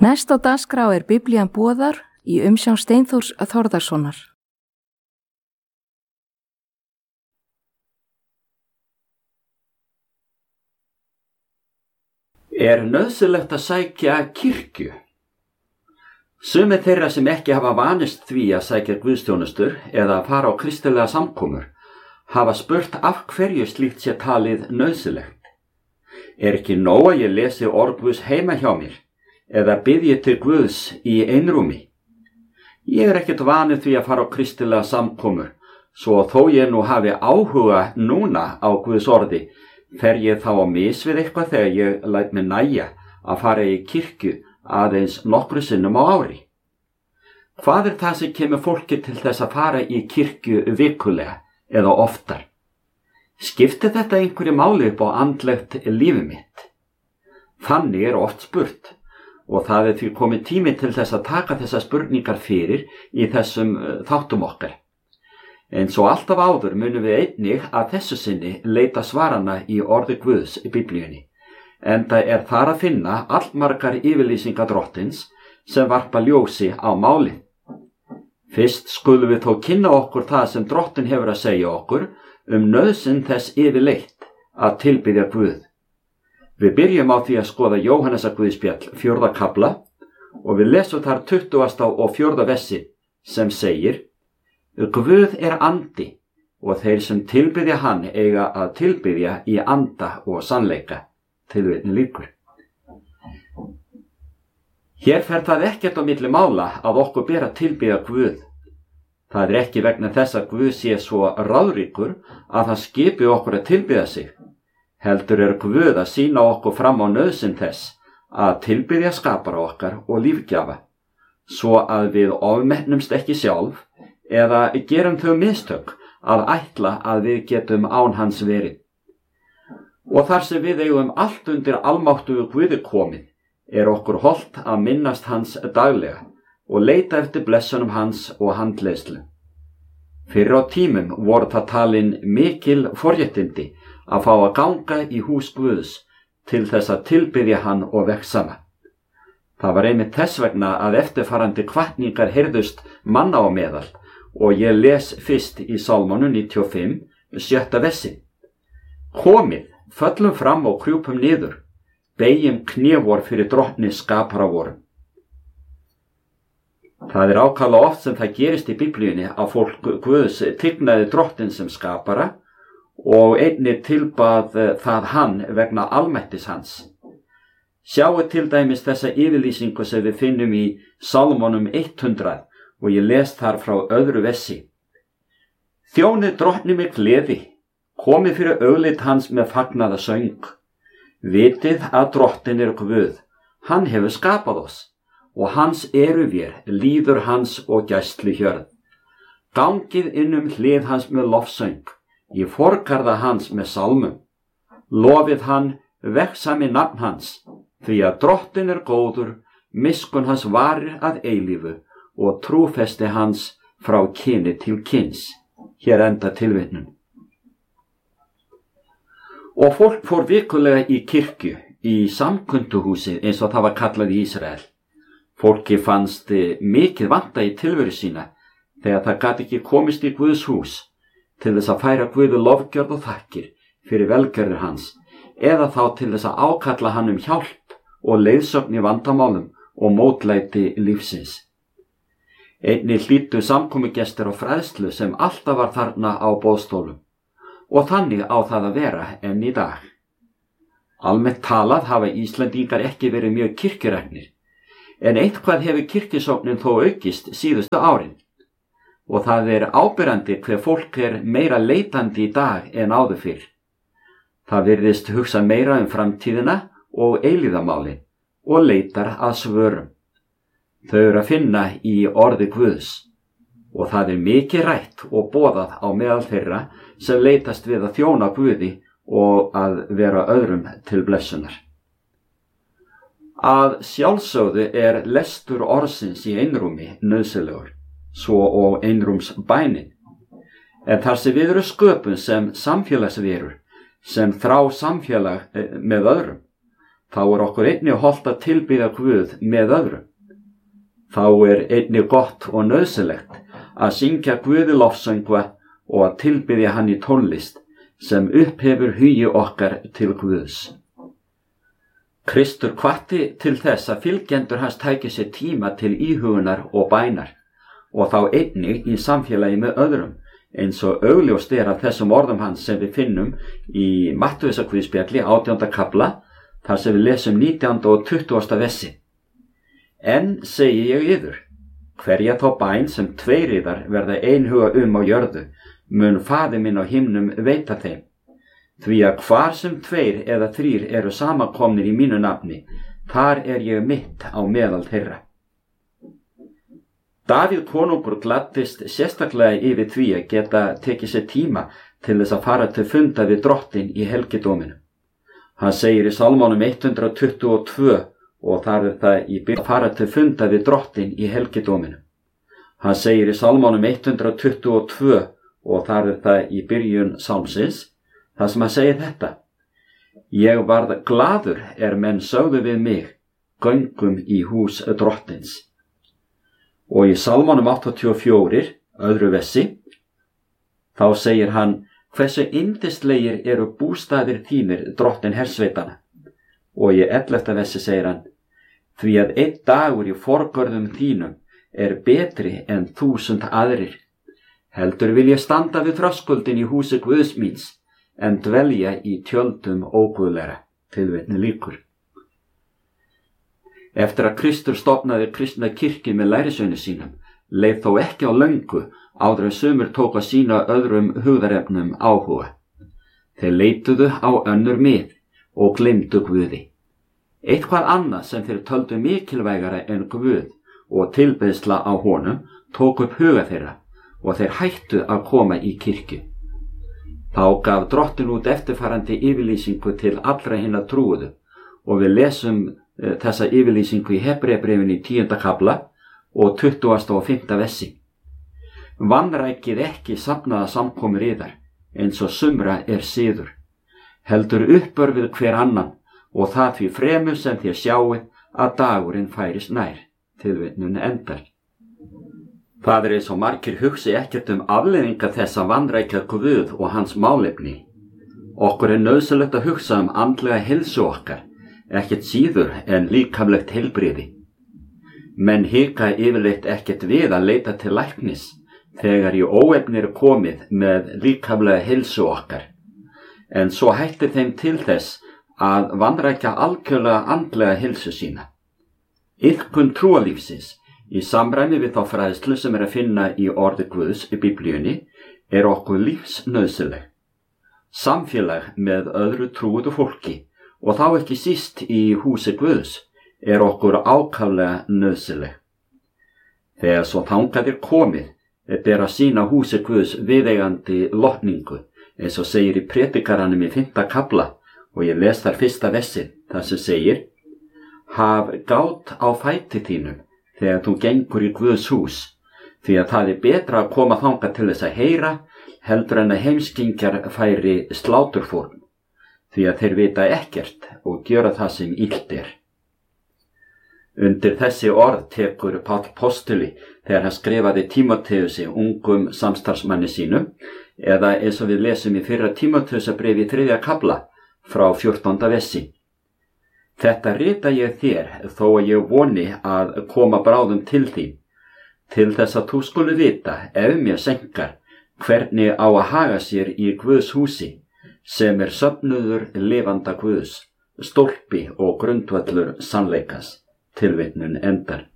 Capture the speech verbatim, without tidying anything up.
Næst á dagskrá er Biblían boðar í umsjón Steinþórs Þórðarsonar. Er nauðsynlegt að sækja kirkju? Sumir þeirra sem ekki hafa vanist því að sækja guðsþjónustur eða að fara á kristilega samkomur hafa spurt af hverju slíkt sé talið nauðsynlegt. Er ekki nóg að ég lesi orð Guðs heima hjá mér eða biðji til Guðs í einrúmi? Ég er ekkert vanið því að fara á kristilega samkomur, svo þó ég nú hafi áhuga núna á Guðs orði, fer ég þá á mis við eitthvað þegar ég læt mig nægja að fara í kirkju aðeins nokkru sinnum á ári. Hvað er það sem kemur fólki til þess að fara í kirkju vikulega eða oftar? Skiptir þetta einhverju máli upp á andlegt lífi mitt? Þannig er oft spurt og það er því komið tími til þess að taka þessar spurningar fyrir í þessum þáttum okkar. En svo alltaf áður munum við einnig að þessu sinni leita svarana í orði Guðs í Biblíunni, enda er þar að finna allmargar yfirlýsingar Drottins sem varpa ljósi á málið. Fyrst skulum við þó kynna okkur það sem Drottin hefur að segja okkur um nauðsyn þess yfirleitt að tilbiðja Guð. Við byrjum á því að skoða Jóhannesar Guðspjall fjórða kafla og við lesum þar tuttugasta og fjórða versi sem segir: Guð er andi og þeir sem tilbiðja hann eiga að tilbiðja í anda og sannleika. Tilvitnun lýkur. Hér fer það ekkert á milli mála að okkur ber að tilbiðja Guð. Það er ekki vegna þess að Guð sé svo ráðríkur að það skipi okkur að tilbiðja sig. Heldur er Guð að sýna okkur fram á nauðsyn þess að tilbiðja skapara okkar og lífgjafa, svo að við ofmetnumst ekki sjálf eða gerum þau mistök að ætla að við getum án hans verið. Og þar sem við eigum allt undir almáttugu Guði komið, er okkur hollt að minnast hans daglega og leita eftir blessunum hans og handleiðslu. Fyrir á tímum voru það talin mikil forréttindi að fá að ganga í hús Guðs til þess að tilbiðja hann og vegsama. Það var einmitt þess vegna að eftirfarandi hvatningar heyrðust manna á meðal og ég les fyrst í Sálmonu níutíu og fimm, sjötta versi. Komið, föllum fram og krjúpum niður, beygjum kné vor fyrir Drottni skapara vorum. Það er ákaflega oft sem það gerist í Biblíunni að fólk Guðs tignaði Drottin sem skapara og einnig tilbað það hann vegna almættis hans. Sjáu til dæmis þessa yfirlýsingu sem við finnum í Sálmonum hundrað og ég les þar frá öðru versi. Þjónið Drottni með gleði, komið fyrir augleit hans með fagnaða söng. Vitið að Drottin er Guð, hann hefur skapað oss og hans eru vér, líður hans og gæstli hjörð. Gangið inn um hlið hans með lofsöng, í forgarða hans með sálmum. Lofið hann, vegsami nafn hans, því að Drottin er góður, miskunn hans varir að eilífu og trúfesti hans frá kyni til kyns. Hér enda tilvitnun. Og fólk fór vikulega í kirkju, í samkunduhúsi eins og það var kallað í Ísrael. Fólki fannst mikið vanta í tilveru sína þegar það gat ekki komist í Guðs hús til þess að færa Guði lofgjörð og þakkir fyrir velgjörðir hans eða þá til þess að ákalla hann um hjálp og leiðsögn í vandamálum og mótlæti lífsins. Einnig hlýddu samkomugestir og fræðslu sem alltaf var þarna á boðstólum og þannig á það að vera enn í dag. Almennt talað hafa Íslendingar ekki verið mjög kirkjuræknir, en eitthvað hefur kirkjusóknin þó aukist síðustu árin og það er áberandi hver fólk er meira leitandi í dag en áður fyrr. Það virðist hugsa meira um framtíðina og eilífðarmálin og leitar að svörum. Þau eru að finna í orði Guðs og það er mikið rætt og boðað á meðal þeirra sem leitast við að þjóna Guði og að vera öðrum til blessunar. Að sjálfsögðu er lestur orðsins í einrúmi nauðsynlegur, svo og einrúmsbænin. En þar sem við erum sköpun sem samfélagsverur, sem þrá samfélag með öðrum, þá er okkur einnig hollt að tilbiðja Guð með öðrum. Þá er einnig gott og nauðsynlegt að syngja Guði lofsöngva og að tilbiðja hann í tónlist sem upphefur hugi okkar til Guðs. Kristur hvatti til þess að fylgjendur hans tæki sér tíma til íhugunar og bænar og þá einnig í samfélagi með öðrum, eins og augljóst er af þessum orðum hans sem við finnum í Mattheusarguðspjalli átjánda kafla, þar sem við lesum nítjánda og tuttugasta versi. En segi ég yður, hverja þá bæn sem tveir yðar verða einhuga um á jörðu, mun Faðir minn á himnum veita þeim. Því að hvar sem tveir eða þrír eru samankomnir í mínu nafni, þar er ég mitt á meðal þeirra. Davíð konungur gladdist sérstaklega yfir því að geta tekið sér tíma til þess að fara til funda við Drottinn í helgidóminu. Hann segir í Sálmánum hundrað tuttugu og tvö og þar er það í byrjun að fara til funda við Drottinn í helgidóminu. Hann segir í Sálmánum hundrað tuttugu og tvö og þar er það í byrjun sálmsins, þar sem hann segir þetta: Ég varð glaður er menn sögðu við mig, göngum í hús Drottins. Og í Sálmánum áttatíu og fjögur, öðru versi, þá segir hann: Hversu yndislegir eru bústaðir þínir, Drottinn hersveitana. Og í ellefta versi segir hann: Því að einn dagur í forgörðum þínum er betri en þúsund aðrir. Heldur vil ég standa við þröskuldin í húsi Guðs míns, en dvelja í tjöldum óguðlegra. Tilvitnun lýkur. Eftir að Kristur stofnaði kristna kirkju með lærisveinum sínum, leið þó ekki á löngu áður en sumir tók að sýna öðrum hugðarefnum áhuga. Þeir leituðu á önnur mið og gleymdu Guði. Eitthvað annað sem þeir töldu mikilvægara en Guð og tilbeiðsla á honum tók upp huga þeirra og þeir hættu að koma í kirkju. Þá gaf Drottinn út eftirfarandi yfirlýsingu til allra hinna trúuðu og við lesum uh, þessa yfirlýsingu í Hebreabréfinu í tíunda kafla og tuttugasta og fimmta versi. Vanrækið ekki safnaða samkomur yðar, eins og sumra er siður. Heldur uppörfið hver annan og það því fremur sem þér sjáið að dagurinn færist nær. Tilvitnun endar. Það er eins og margir hugsi ekkert um afleiðingar þess að vanrækja Guð og hans málefni. Okkur er nauðsynlegt að hugsa um andlega heilsu okkar, ekkert síður en líkamlegt heilbrigði. Menn hika yfirleitt ekkert við að leita til læknis þegar í óefni er komið með líkamlega heilsu okkar. En svo hættir þeim til þess að vanrækja algjörlega andlega heilsu sína. Iðkun trúarlífsins í samræmi við þá fræðslu sem er að finna í orði Guðs í Biblíunni er okkur lífsnauðsynleg. Samfélag með öðru trúuðu fólki og þá ekki síst í húsi Guðs er okkur ákaflega nauðsynleg. Þegar svo þangað er komið ber að sýna húsi Guðs viðeigandi lotningu, eins og segir í Predikaranum í fimmta kafla og ég les þar fyrsta versi þar sem segir: Haf gát á fæti þínum þegar þú gengur í Guðs hús, því að það er betra að koma þangað til þess að heyra heldur en að heimskingjar færi sláturfórn, því að þeir vita ekkert og gjöra það sem illt er. Undir þessi orð tekur Páll postuli þegar hann skrifaði Tímóteusi, ungum samstarfsmanni sínum, eða eins og við lesum í fyrra Tímóteusarbréfi í þriðja kafla frá fjórtánda versi. Þetta rita ég þér þó að ég voni að koma bráðum til þín, til þess að þú skulu vita, ef mér senkar, hvernig á að haga sér í Guðs húsi, sem er söfnuður lifanda Guðs, stólpi og grundvöllur sannleikas. Tilvitnun endar.